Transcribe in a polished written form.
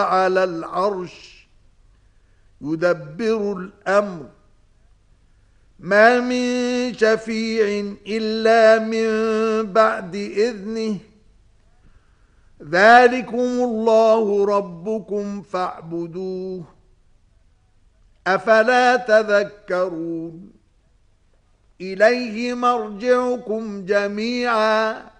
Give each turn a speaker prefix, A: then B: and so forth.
A: على العرش يدبر الأمر ما من شفيع إلا من بعد إذنه ذلكم الله ربكم فاعبدوه أفلا تذكرون إليه مرجعكم جميعا